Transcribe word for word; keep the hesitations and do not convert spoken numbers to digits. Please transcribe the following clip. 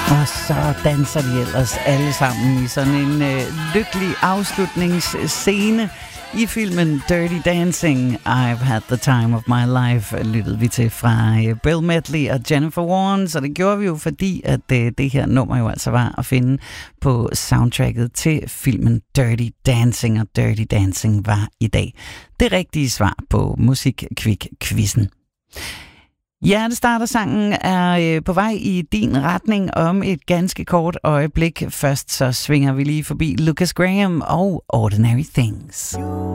Og så danser de ellers alle sammen i sådan en øh, lykkelig afslutningsscene i filmen Dirty Dancing. I've had the time of my life, lyttede vi til fra øh, Bill Medley og Jennifer Warnes, og det gjorde vi jo, fordi at øh, det her nummer jo altså var at finde på soundtracket til filmen Dirty Dancing, og Dirty Dancing var i dag det rigtige svar på Musikquick-quizzen. Hjertestartersangen er øh, på vej i din retning om et ganske kort øjeblik. Først så svinger vi lige forbi Lucas Graham og Ordinary Things.